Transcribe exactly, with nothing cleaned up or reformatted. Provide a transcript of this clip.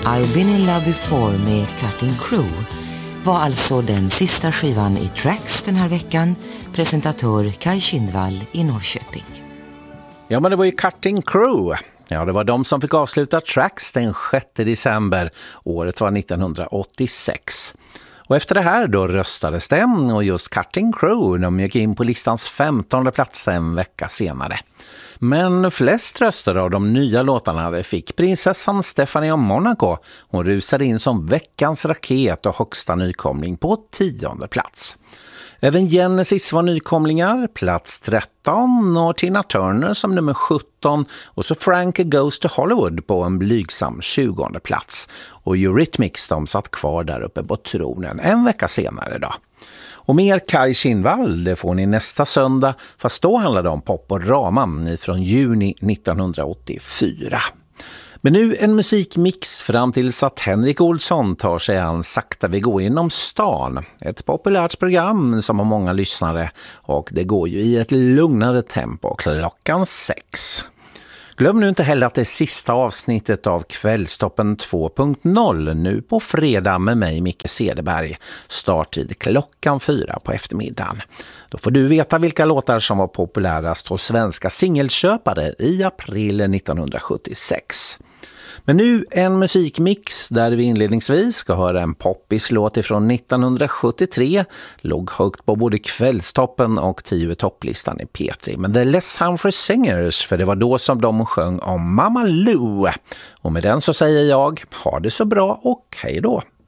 I've been in love before med Cutting Crew var alltså den sista skivan i Tracks den här veckan. Presentatör Kaj Kindvall i Norrköping. Ja, men det var ju Cutting Crew. Ja, det var de som fick avsluta Tracks den sjätte december. Året var nittonhundraåttiosex. Och efter det här då röstades det och just Cutting Crew, de gick in på listans femtonde plats en vecka senare. Men flest röster av de nya låtarna fick prinsessan Stephanie av Monaco. Hon rusade in som veckans raket och högsta nykomling på tionde plats. Även Genesis var nykomlingar, plats tretton, och Tina Turner som nummer sjutton och så Frankie Goes to Hollywood på en blygsam tjugonde plats. Och Eurythmics de satt kvar där uppe på tronen en vecka senare då. Och mer Kaj Kindvall, det får ni nästa söndag, fast då handlar det om pop och raman från juni nittonhundraåttiofyra. Men nu en musikmix fram tills att Henrik Olsson tar sig an Sakta vi går inom stan. Ett populärt program som har många lyssnare och det går ju i ett lugnare tempo klockan sex. Glöm nu inte heller att det är sista avsnittet av Kvällstoppen två punkt noll nu på fredag med mig Micke Cederberg. Starttid klockan fyra på eftermiddagen. Då får du veta vilka låtar som var populärast hos svenska singelköpare i april nittonhundrasjuttiosex. Men nu en musikmix där vi inledningsvis ska höra en poppis låt ifrån nittonhundrasjuttiotre. Låg högt på både Kvällstoppen och tio topplistan i P tre. Men det är Les Humphrey Singers, för det var då som de sjöng om Mama Lou. Och med den så säger jag, ha det så bra och hej då!